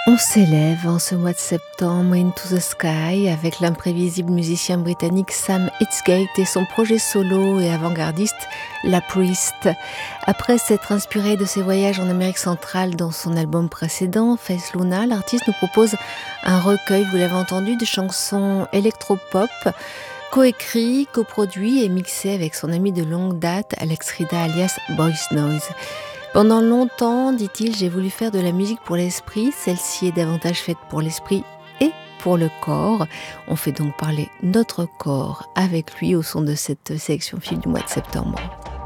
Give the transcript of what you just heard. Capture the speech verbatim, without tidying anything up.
On s'élève en ce mois de septembre into the sky avec l'imprévisible musicien britannique Sam Heathgate et son projet solo et avant-gardiste La Priest. Après s'être inspiré de ses voyages en Amérique centrale dans son album précédent, Face Luna, l'artiste nous propose un recueil, vous l'avez entendu, de chansons électropop, coécrit, coproduit et mixé avec son ami de longue date, Alex Rida alias Boys Noise. Pendant longtemps, dit-il, j'ai voulu faire de la musique pour l'esprit. Celle-ci est davantage faite pour l'esprit et pour le corps. On fait donc parler notre corps avec lui au son de cette sélection film du mois de septembre.